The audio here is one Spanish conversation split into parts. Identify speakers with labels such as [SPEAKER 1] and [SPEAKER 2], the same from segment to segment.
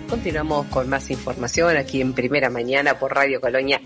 [SPEAKER 1] Continuamos con más información aquí en Primera Mañana por Radio Colonia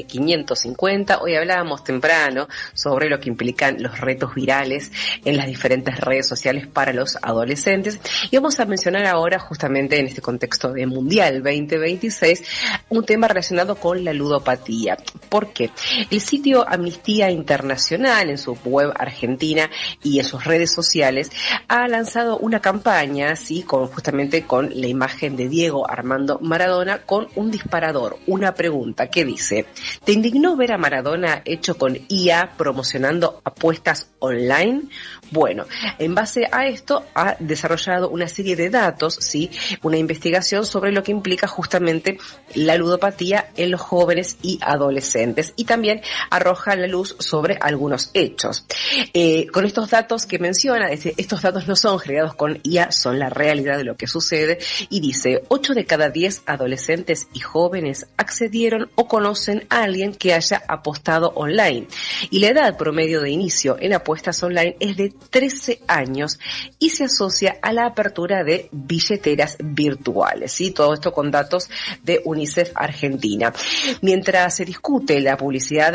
[SPEAKER 1] AM550. Hoy hablábamos temprano sobre lo que implican los retos virales en las diferentes redes sociales para los adolescentes. Y vamos a mencionar ahora, justamente en este contexto de Mundial 2026, un tema relacionado con la ludopatía. ¿Por qué? El sitio Amnistía Internacional, en su web argentina y en sus redes sociales, ha lanzado una campaña, ¿sí?, justamente con la imagen de Diego Armando Maradona con un disparador, una pregunta que dice: ¿te indignó ver a Maradona hecho con IA promocionando apuestas online? Bueno, en base a esto ha desarrollado una serie de datos, sí, una investigación sobre lo que implica justamente la ludopatía en los jóvenes y adolescentes, y también arroja la luz sobre algunos hechos. Con estos datos que menciona, estos datos no son generados con IA, son la realidad de lo que sucede, y dice: 8 de cada 10 adolescentes y jóvenes accedieron o conocen a alguien que haya apostado online, y la edad promedio de inicio en apuestas online es de 13 años y se asocia a la apertura de billeteras virtuales, ¿sí? Todo esto con datos de UNICEF Argentina. Mientras se discute la publicidad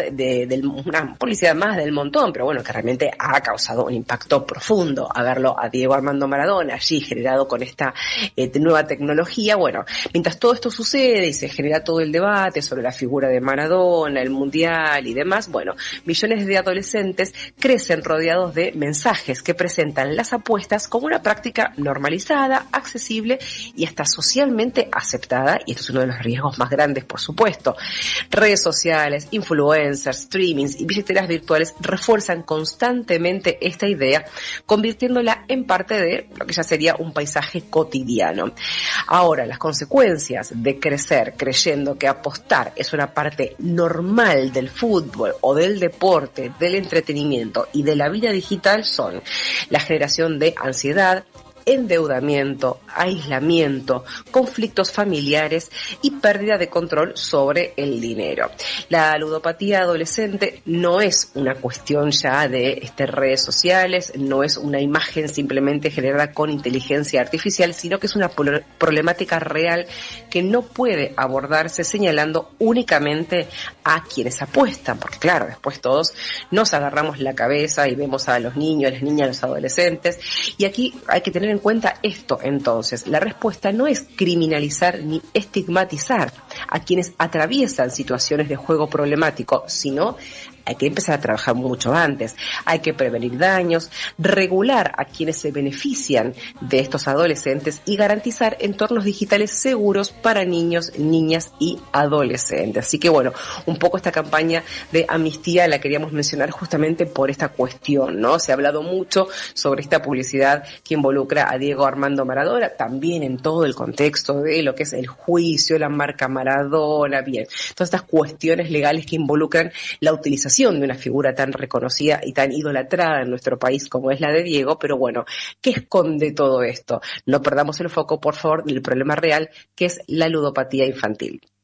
[SPEAKER 1] una publicidad más del montón, pero bueno, que realmente ha causado un impacto profundo a verlo a Diego Armando Maradona allí generado con esta nueva tecnología. Bueno, mientras todo esto sucede y se genera todo el debate sobre la figura de Maradona, el Mundial y demás, bueno, millones de adolescentes crecen rodeados de mensajes que presentan las apuestas como una práctica normalizada, accesible y hasta socialmente aceptada, y esto es uno de los riesgos más grandes, por supuesto. Redes sociales, influencers, streamings y billeteras virtuales refuerzan constantemente esta idea, convirtiéndola en parte de lo que ya sería un paisaje cotidiano. Ahora, las consecuencias de crecer creyendo que apostar es una parte normal del fútbol o del deporte, del entretenimiento y de la vida digital son la generación de ansiedad, endeudamiento, aislamiento, conflictos familiares y pérdida de control sobre el dinero. La ludopatía adolescente no es una cuestión ya de redes sociales, no es una imagen simplemente generada con inteligencia artificial, sino que es una problemática real que no puede abordarse señalando únicamente a quienes apuestan, porque claro, después todos nos agarramos la cabeza y vemos a los niños, las niñas, los adolescentes, y aquí hay que tener en cuenta esto. Entonces, la respuesta no es criminalizar ni estigmatizar a quienes atraviesan situaciones de juego problemático, sino hay que empezar a trabajar mucho antes. Hay que prevenir daños, regular a quienes se benefician de estos adolescentes y garantizar entornos digitales seguros para niños, niñas y adolescentes. Así que bueno, un poco esta campaña de amnistía la queríamos mencionar justamente por esta cuestión, ¿no? Se ha hablado mucho sobre esta publicidad que involucra a Diego Armando Maradona, también en todo el contexto de lo que es el juicio, la marca Maradona, bien, todas estas cuestiones legales que involucran la utilización de una figura tan reconocida y tan idolatrada en nuestro país como es la de Diego. Pero bueno, ¿qué esconde todo esto? No perdamos el foco, por favor, del problema real, que es la ludopatía infantil.